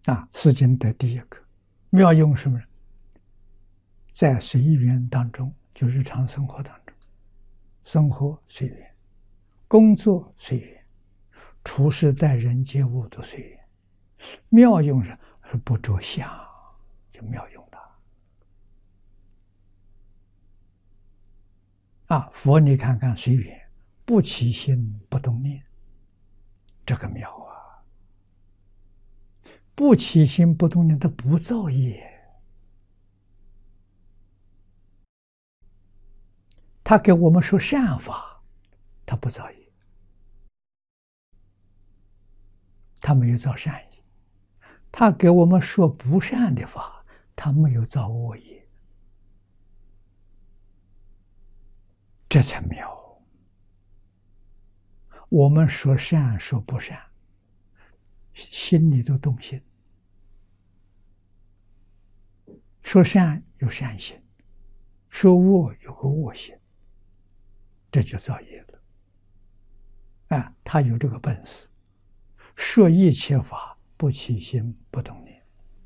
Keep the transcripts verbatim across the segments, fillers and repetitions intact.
啊，四经得第一个妙用什么？在随缘当中，就日常生活当中，生活随缘，工作随缘，处事待人接物都随缘。妙用是是不着相，就妙用了。啊，佛你看看随缘，不起心不动念，这个妙啊！不起心不动念，它不造业。他给我们说善法，他不造业，他没有造善业；他给我们说不善的法，他没有造恶业，这才妙。我们说善说不善，心里都动心；说善有善心，说恶有个恶心，这就造业了。啊，他有这个本事，说一切法不起心不动念。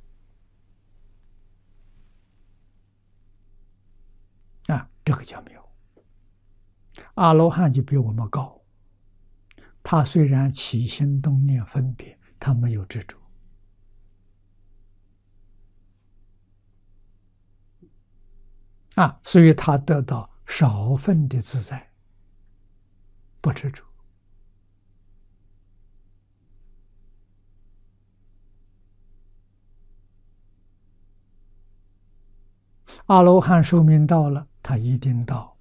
啊，这个叫妙。阿罗汉就比我们高，他虽然起心动念分别，他没有执着。啊，所以他得到少分的自在，不执着。阿罗汉寿命到了，他一定到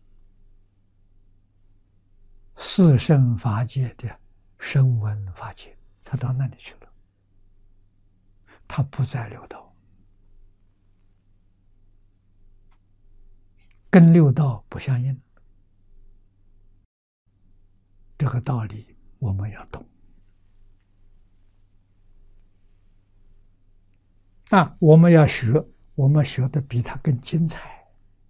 四圣法界的声闻法界，他到那里去了，他不再六道，跟六道不相应。这个道理我们要懂啊！我们要学，我们学的比他更精彩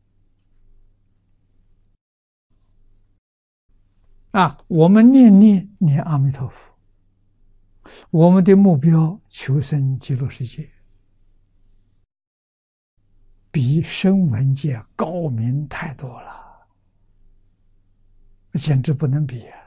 啊！我们念念念阿弥陀佛，我们的目标求生极乐世界，比声闻界高明太多了，简直不能比啊！